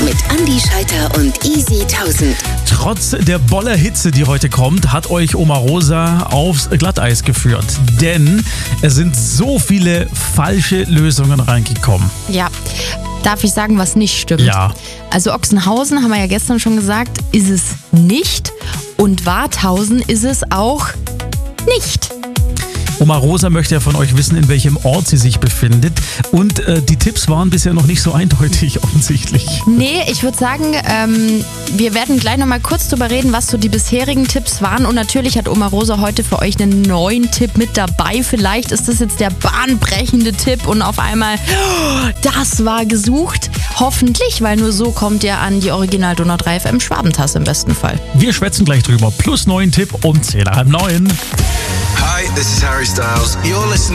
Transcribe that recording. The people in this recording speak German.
mit Andi Scheiter und Easy 1000. Trotz der Boller-Hitze, die heute kommt, hat euch Omarosa aufs Glatteis geführt. Denn es sind so viele falsche Lösungen reingekommen. Ja, darf ich sagen, was nicht stimmt? Ja. Also Ochsenhausen, haben wir ja gestern schon gesagt, ist es nicht. Und Warthausen ist es auch nicht. Omarosa möchte ja von euch wissen, in welchem Ort sie sich befindet. Und die Tipps waren bisher noch nicht so eindeutig offensichtlich. Nee, ich würde sagen, wir werden gleich nochmal kurz drüber reden, was so die bisherigen Tipps waren. Und natürlich hat Omarosa heute für euch einen neuen Tipp mit dabei. Vielleicht ist das jetzt der bahnbrechende Tipp und auf einmal, das war gesucht. Hoffentlich, weil nur so kommt ihr an die Original Donau 3 FM Schwabentasse im besten Fall. Wir schwätzen gleich drüber. Plus neuen Tipp um 10:30. Hi, this is Harry Styles. You're listening